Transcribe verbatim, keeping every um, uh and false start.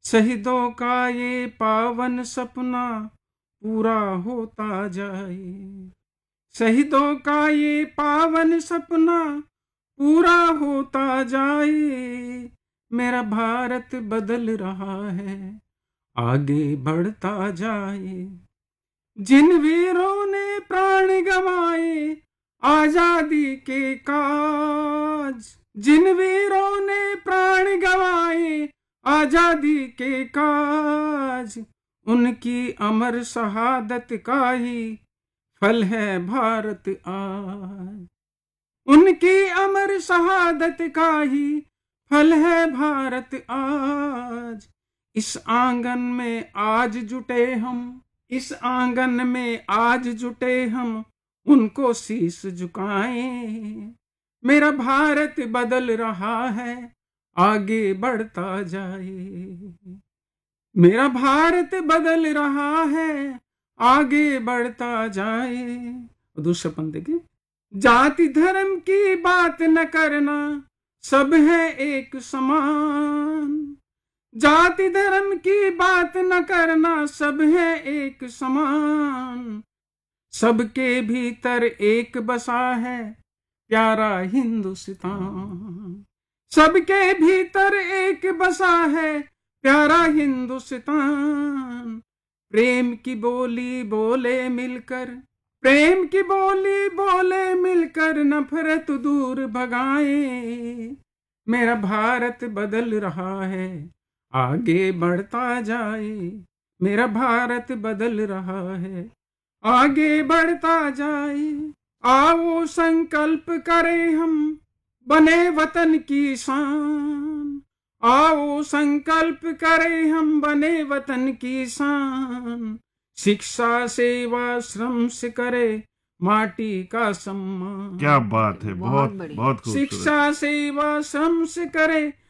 शहीदों का ये पावन सपना पूरा होता जाए, शहीदों का ये पावन सपना पूरा होता जाए। मेरा भारत बदल रहा है, आगे बढ़ता जाए। जिन वीरों ने प्राण गंवाए आजादी के काज, जिन वीरों ने प्राण गंवाए आजादी के काज, उनकी अमर शहादत का ही फल है भारत आज, उनकी अमर शहादत का ही फल है भारत आज। इस आंगन में आज जुटे हम, इस आंगन में आज जुटे हम, उनको शीश झुकाएं। मेरा भारत बदल रहा है, आगे बढ़ता जाए। मेरा भारत बदल रहा है, आगे बढ़ता जाए। दूसरा पंक्ति देखिए, जाति धर्म की बात न करना, सब है एक समान। जाति धर्म की बात न करना, सब है एक समान। सबके भीतर एक बसा है प्यारा हिंदुस्तान, सबके भीतर एक बसा है प्यारा हिंदुस्तान। प्रेम की बोली बोले मिलकर, प्रेम की बोली बोले मिलकर, नफरत दूर भगाए। मेरा भारत बदल रहा है, आगे बढ़ता जाए। मेरा भारत बदल रहा है, आगे बढ़ता जाए। आओ संकल्प करें हम, बने वतन की शान। आओ संकल्प करें हम, बने वतन की शान। शिक्षा सेवा श्रम से करे माटी का सम्मान। क्या बात है, बहुत बहुत खूबसूरत। शिक्षा सेवा श्रम से करे